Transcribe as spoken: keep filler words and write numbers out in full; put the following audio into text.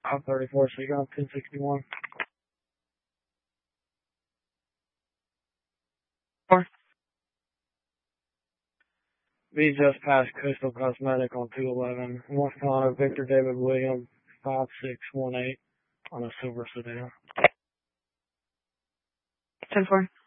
five thirty-four, so you got ten sixty-one. Four. B just passed Coastal Cosmetic on two eleven. North Carolina, Victor David Williams, five six one eight on a silver sedan. ten four.